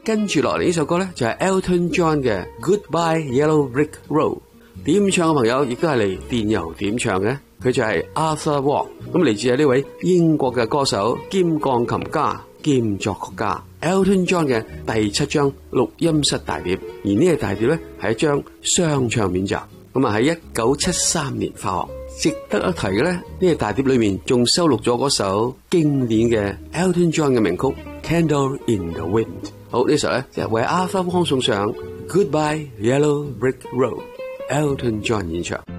跟住落嚟呢首歌咧就係 Elton John 嘅 Goodbye Yellow Brick Road。點唱嘅朋友亦都係嚟電郵點唱嘅，佢就係 Arthur Waugh。咁嚟自係呢位英國嘅歌手兼鋼琴家兼作曲家 Elton John 嘅第7張錄音室大碟。而呢個大碟咧係一張雙唱片集。咁啊喺1973年發行。值得一提嘅咧，呢個大碟裏面仲收錄咗嗰首經典嘅 Elton John 嘅名曲 Candle in the Wind。好，呢首咧就係為 Arthur Waugh送上 Goodbye Yellow Brick Road， Elton John 演唱。